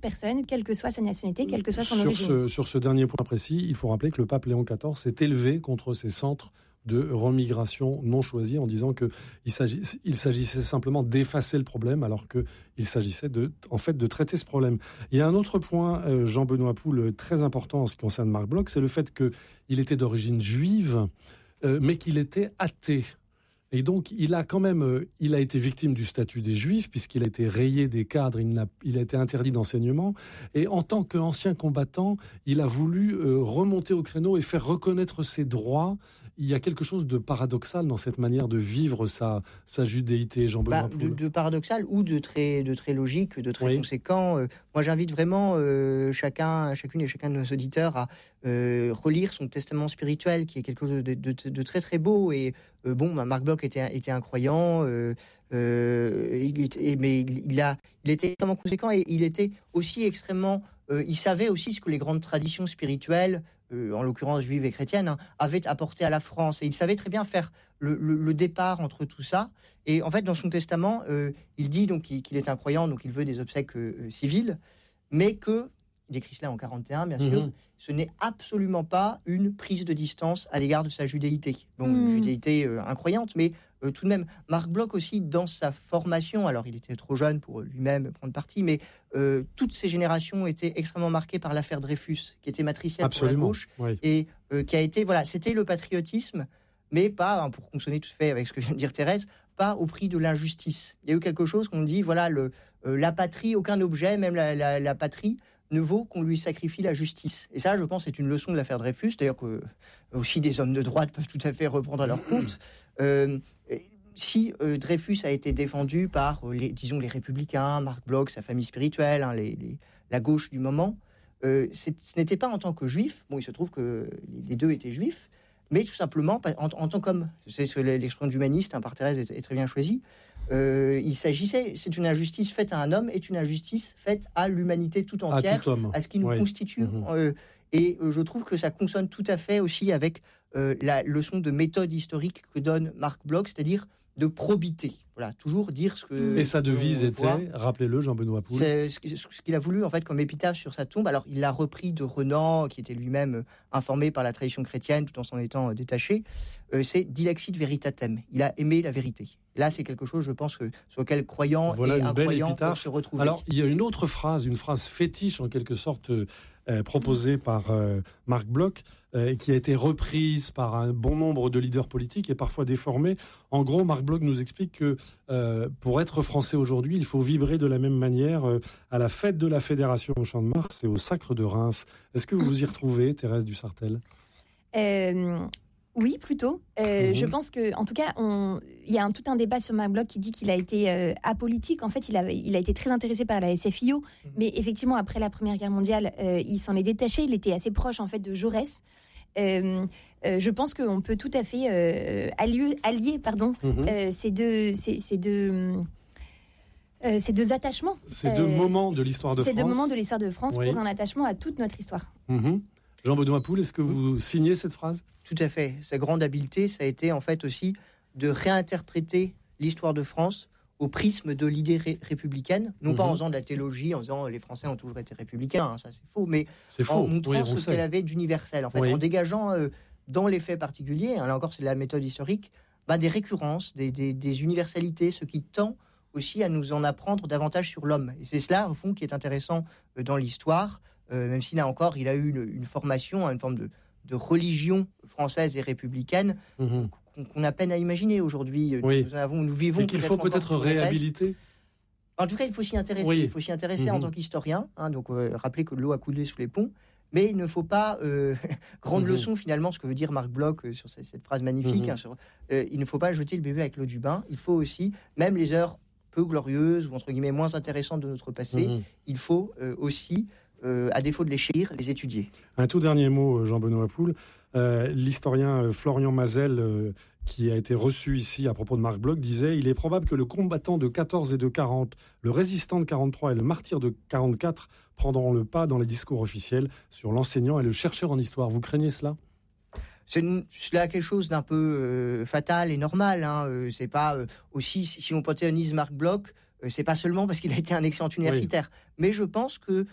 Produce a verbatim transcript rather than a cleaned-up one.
personne, quelle que soit sa nationalité, quelle que soit son sur origine. Ce, sur ce dernier point précis, il faut rappeler que le pape Léon quatorze s'est élevé contre ces centres de remigration non choisie en disant que il, s'agit, il s'agissait simplement d'effacer le problème alors qu'il s'agissait de, en fait, de traiter ce problème. Il y a un autre point, euh, Jean-Benoît Poul, très important en ce qui concerne Marc Bloch, c'est le fait qu'il était d'origine juive, euh, mais qu'il était athée. Et donc, il a quand même, euh, il a été victime du statut des Juifs, puisqu'il a été rayé des cadres, il, n'a, il a été interdit d'enseignement. Et en tant qu'ancien combattant, il a voulu euh, remonter au créneau et faire reconnaître ses droits. Il y a quelque chose de paradoxal dans cette manière de vivre sa, sa judéité, Jean-Benoît bah, de, de paradoxal ou de très, de très logique, de très oui. conséquent. Euh, moi, j'invite vraiment euh, chacun, chacune et chacun de nos auditeurs à euh, relire son testament spirituel, qui est quelque chose de, de, de, de très très beau. Et euh, bon, bah, Marc Bloch était, était un croyant, euh, euh, il était, mais il, a, il était extrêmement conséquent et il était aussi extrêmement... Euh, il savait aussi ce que les grandes traditions spirituelles, euh, en l'occurrence juives et chrétiennes, hein, avaient apporté à la France. Et il savait très bien faire le, le, le départ entre tout ça. Et en fait, dans son testament, euh, il dit donc qu'il, qu'il est un croyant, donc il veut des obsèques euh, civiles, mais que, il écrit cela en quarante et un, bien sûr, mmh. ce n'est absolument pas une prise de distance à l'égard de sa judéité. Bon, mmh. une judéité euh, incroyante, mais euh, tout de même, Marc Bloch aussi, dans sa formation, alors il était trop jeune pour lui-même prendre parti, mais euh, toutes ces générations étaient extrêmement marquées par l'affaire Dreyfus, qui était matricielle Absolument. pour la gauche, oui. et euh, qui a été, voilà, c'était le patriotisme, mais pas, hein, pour consonner tout fait avec ce que vient de dire Thérèse, pas au prix de l'injustice. Il y a eu quelque chose qu'on dit, voilà, le, euh, la patrie, aucun objet, même la, la, la patrie, ne vaut qu'on lui sacrifie la justice. Et ça, je pense, c'est une leçon de l'affaire Dreyfus, d'ailleurs que aussi des hommes de droite peuvent tout à fait reprendre à leur compte. Euh, si euh, Dreyfus a été défendu par, euh, les, disons, les Républicains, Marc Bloch, sa famille spirituelle, hein, les, les, la gauche du moment, euh, c'est, ce n'était pas en tant que juif, bon, il se trouve que les deux étaient juifs, mais tout simplement en, en tant qu'homme. C'est ce que l'expression d'humaniste, hein, par Thérèse, est, est très bien choisie. Euh, il s'agissait, c'est une injustice faite à un homme, est une injustice faite à l'humanité tout entière, à, tout homme. à ce qui nous oui. constitue. Mmh. Euh, et euh, je trouve que ça consonne tout à fait aussi avec euh, la leçon de méthode historique que donne Marc Bloch, c'est-à-dire de probité. Voilà, toujours dire ce que... Et sa devise était, voit. rappelez-le, Jean-Benoît Poul. C'est ce qu'il a voulu, en fait, comme épitaphe sur sa tombe. Alors, il l'a repris de Renan, qui était lui-même informé par la tradition chrétienne, tout en s'en étant détaché. Euh, c'est « Dilexit veritatem ». Il a aimé la vérité. Là, c'est quelque chose, je pense, que, sur lequel croyants voilà et une incroyants belle peuvent se retrouver. Alors, il y a une autre phrase, une phrase fétiche, en quelque sorte, euh, proposée par euh, Marc Bloch, euh, qui a été reprise par un bon nombre de leaders politiques et parfois déformée. En gros, Marc Bloch nous explique que euh, pour être français aujourd'hui, il faut vibrer de la même manière euh, à la fête de la Fédération au Champ de Mars et au Sacre de Reims. Est-ce que vous vous y retrouvez, Thérèse Dussartel ? euh... Oui, plutôt. Euh, mmh. Je pense que, en tout cas, on... il y a un, tout un débat sur Marc Bloch qui dit qu'il a été euh, apolitique. En fait, il a, il a été très intéressé par la S F I O, mmh. mais effectivement, après la Première Guerre mondiale, euh, il s'en est détaché. Il était assez proche, en fait, de Jaurès. Euh, euh, je pense qu'on peut tout à fait euh, allier, allier, pardon, mmh. euh, ces deux, ces, ces deux. Euh, ces deux attachements. Ces deux euh, moments de l'histoire de ces France. Ces deux moments de l'histoire de France oui. pour un attachement à toute notre histoire. Mmh. Jean-Benoît Poul, est-ce que vous signez cette phrase ? Tout à fait. Sa grande habileté, ça a été en fait aussi de réinterpréter l'histoire de France au prisme de l'idée ré- républicaine, non mmh. pas en faisant de la théologie, en disant les Français ont toujours été républicains, hein, ça c'est faux, mais c'est faux. en montrant oui, ce sait. qu'elle avait d'universel, en fait, oui. en dégageant euh, dans les faits particuliers, hein, là encore c'est de la méthode historique, bah, des récurrences, des, des, des universalités, ce qui tend aussi à nous en apprendre davantage sur l'homme. Et c'est cela, au fond, qui est intéressant euh, dans l'histoire, euh, même si là encore, il a eu une, une formation, une forme de, de religion française et républicaine mmh. qu'on, qu'on a peine à imaginer aujourd'hui. Oui. Nous, avons, nous vivons et qu'il faut peut-être réhabiliter. En tout cas, il faut s'y intéresser. Oui. Il faut s'y intéresser mmh. en tant qu'historien. Hein, donc, euh, rappeler que l'eau a coulé sous les ponts. Mais il ne faut pas euh, grande mmh. leçon finalement, ce que veut dire Marc Bloch euh, sur cette, cette phrase magnifique. Mmh. Hein, sur, euh, il ne faut pas jeter le bébé avec l'eau du bain. Il faut aussi, même les heures peu glorieuses ou entre guillemets moins intéressantes de notre passé, mmh. il faut euh, aussi, euh, à défaut de les chérir, les étudier. Un tout dernier mot, Jean-Benoît Poul. Euh, l'historien Florian Mazel, euh, qui a été reçu ici à propos de Marc Bloch, disait « Il est probable que le combattant de quatorze et de quarante, le résistant de quarante-trois et le martyr de quarante-quatre prendront le pas dans les discours officiels sur l'enseignant et le chercheur en histoire. » Vous craignez cela ? C'est là quelque chose d'un peu euh, fatal et normal. Hein. Euh, c'est pas euh, aussi si, si on panthéonise Marc Bloch, euh, c'est pas seulement parce qu'il a été un excellent universitaire, oui. mais je pense que